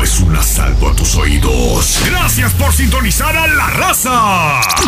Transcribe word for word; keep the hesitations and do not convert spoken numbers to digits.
es un asalto a tus oídos. Gracias por sintonizar a La Raza.